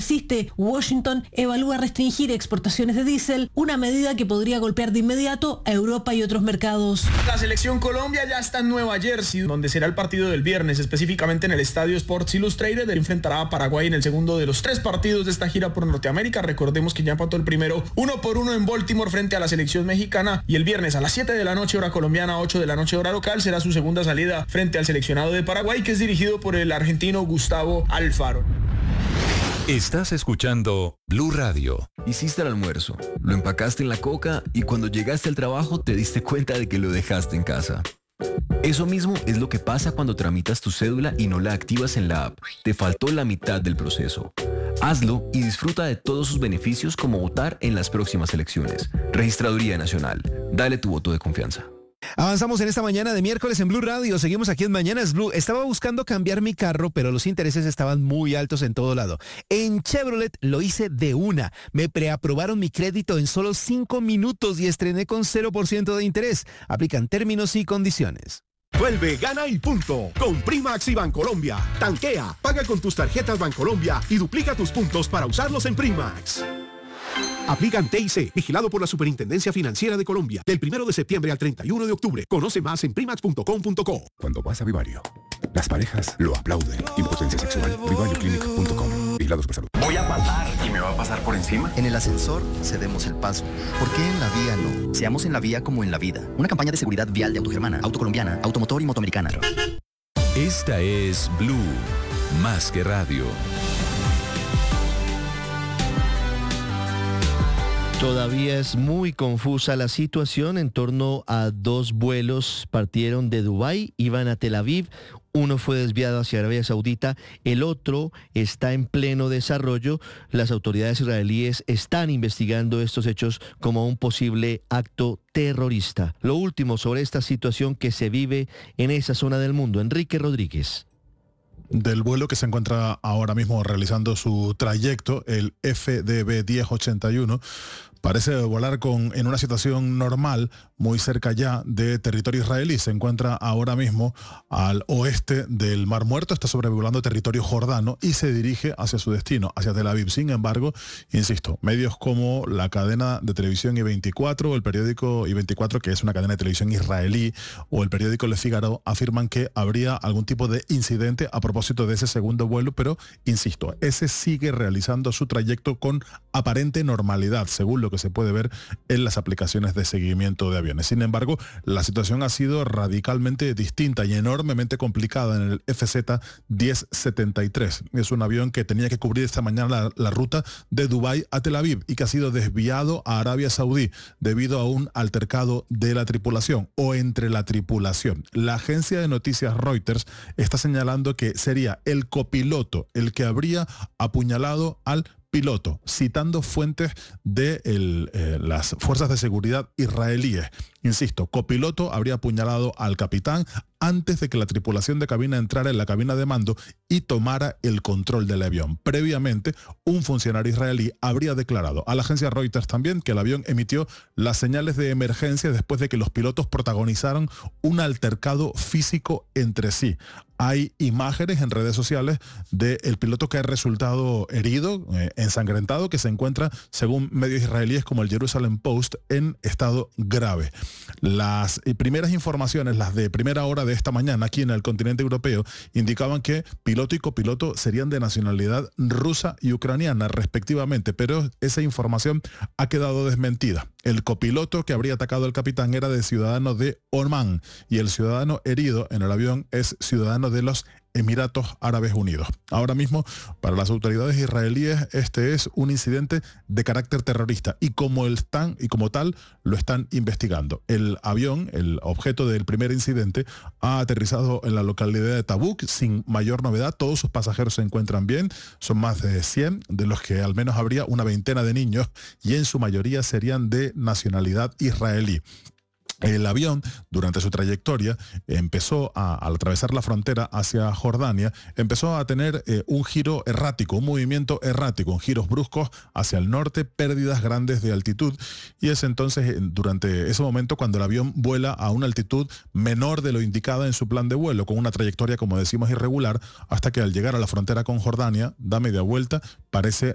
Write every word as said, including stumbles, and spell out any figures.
persiste, Washington evalúa restringir exportaciones de diésel, una medida que podría golpear de inmediato a Europa y otros mercados. La selección Colombia ya está en Nueva Jersey, donde será el partido del viernes, específicamente en el estadio Sports Illustrated. Él enfrentará a Paraguay en el segundo de los tres partidos de esta gira por Norteamérica. Recordemos que ya empató el primero uno por uno en Baltimore frente a la selección mexicana, y el viernes a las siete de la noche hora colombiana, ocho de la noche hora local, será su segunda salida frente al seleccionado de Paraguay, que es dirigido por el argentino Gustavo Alfaro. Estás escuchando Blue Radio. Hiciste el almuerzo, lo empacaste en la coca y cuando llegaste al trabajo te diste cuenta de que lo dejaste en casa. Eso mismo es lo que pasa cuando tramitas tu cédula y no la activas en la app. Te faltó la mitad del proceso. Hazlo y disfruta de todos sus beneficios, como votar en las próximas elecciones. Registraduría Nacional. Dale tu voto de confianza. Avanzamos en esta mañana de miércoles en Blue Radio. Seguimos aquí en Mañanas Blue. Estaba buscando cambiar mi carro, pero los intereses estaban muy altos en todo lado. En Chevrolet lo hice de una. Me preaprobaron mi crédito en solo cinco minutos y estrené con cero por ciento de interés. Aplican términos y condiciones. Vuelve, gana y punto con Primax y Bancolombia. Tanquea, paga con tus tarjetas Bancolombia y duplica tus puntos para usarlos en Primax. Aplican T I C, vigilado por la Superintendencia Financiera de Colombia, del primero de septiembre al treinta y uno de octubre. Conoce más en primax punto com punto co. Cuando vas a Vivario, las parejas lo aplauden. Impotencia sexual. vivario clinic punto com. Vigilados por salud. Voy a pasar y me va a pasar por encima. En el ascensor cedemos el paso. ¿Por qué en la vía no? Seamos en la vía como en la vida. Una campaña de seguridad vial de Autogermana, Autocolombiana, Automotor y Motoamericana. Esta es Blue, más que radio. Todavía es muy confusa la situación en torno a dos vuelos. Partieron de Dubái, iban a Tel Aviv. Uno fue desviado hacia Arabia Saudita, el otro está en pleno desarrollo. Las autoridades israelíes están investigando estos hechos como un posible acto terrorista. Lo último sobre esta situación que se vive en esa zona del mundo. Enrique Rodríguez. Del vuelo que se encuentra ahora mismo realizando su trayecto, el F D B diez ochenta y uno, parece volar con, en una situación normal, muy cerca ya de territorio israelí. Se encuentra ahora mismo al oeste del Mar Muerto, está sobrevolando territorio jordano y se dirige hacia su destino, hacia Tel Aviv. Sin embargo, insisto, medios como la cadena de televisión I veinticuatro, o el periódico I veinticuatro, que es una cadena de televisión israelí, o el periódico Le Figaro, afirman que habría algún tipo de incidente a propósito de ese segundo vuelo, pero, insisto, ese sigue realizando su trayecto con aparente normalidad, según lo que se puede ver en las aplicaciones de seguimiento de aviones. Sin embargo, la situación ha sido radicalmente distinta y enormemente complicada en el F Z diez setenta y tres. Es un avión que tenía que cubrir esta mañana la, la ruta de Dubái a Tel Aviv y que ha sido desviado a Arabia Saudí debido a un altercado de la tripulación o entre la tripulación. La agencia de noticias Reuters está señalando que sería el copiloto el que habría apuñalado al piloto, citando fuentes de el, eh, las fuerzas de seguridad israelíes. Insisto, copiloto habría apuñalado al capitán antes de que la tripulación de cabina entrara en la cabina de mando y tomara el control del avión. Previamente, un funcionario israelí habría declarado a la agencia Reuters también que el avión emitió las señales de emergencia después de que los pilotos protagonizaron un altercado físico entre sí. Hay imágenes en redes sociales del piloto que ha resultado herido, eh, ensangrentado, que se encuentra, según medios israelíes como el Jerusalem Post, en estado grave. Las primeras informaciones, las de primera hora de esta mañana aquí en el continente europeo, indicaban que piloto y copiloto serían de nacionalidad rusa y ucraniana respectivamente, pero esa información ha quedado desmentida. El copiloto que habría atacado al capitán era de ciudadano de Omán y el ciudadano herido en el avión es ciudadano de los Emiratos Árabes Unidos. Ahora mismo, para las autoridades israelíes, este es un incidente de carácter terrorista y como, el están, y como tal lo están investigando. El avión, el objeto del primer incidente, ha aterrizado en la localidad de Tabuk sin mayor novedad. Todos sus pasajeros se encuentran bien, son más de cien, de los que al menos habría una veintena de niños y en su mayoría serían de nacionalidad israelí. El avión, durante su trayectoria, empezó a, al atravesar la frontera hacia Jordania, empezó a tener eh, un giro errático, un movimiento errático, un giros bruscos hacia el norte, pérdidas grandes de altitud, y es entonces, durante ese momento, cuando el avión vuela a una altitud menor de lo indicada en su plan de vuelo, con una trayectoria, como decimos, irregular, hasta que al llegar a la frontera con Jordania, da media vuelta, parece